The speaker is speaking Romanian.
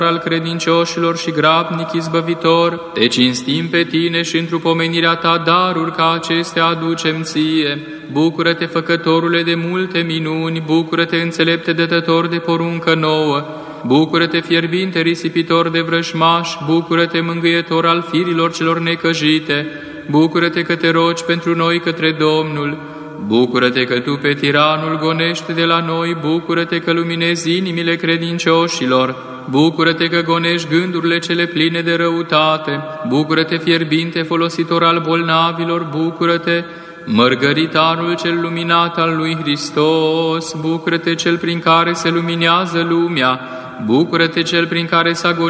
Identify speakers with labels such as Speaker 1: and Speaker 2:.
Speaker 1: al credincioșilor și grabnic izbăvitor, te cinstim pe tine și într-o pomenirea ta daruri ca acestea aducem ție. Bucură-te, făcătorule de multe minuni, bucură-te, înțelepte dătător de poruncă nouă, bucură-te, fierbinte risipitor de vrăjmași, bucură-te, mângâietor al firilor celor necăjite, bucură-te că te rogi pentru noi către Domnul. Bucură-te că tu pe tiranul gonești de la noi, bucură-te că luminezi inimile credincioșilor, bucură-te că gonești gândurile cele pline de răutate, bucură-te, fierbinte folositor al bolnavilor, bucură-te, mărgăritarul cel luminat al lui Hristos, bucură-te, cel prin care se luminează lumea, bucură-te, cel prin care s-a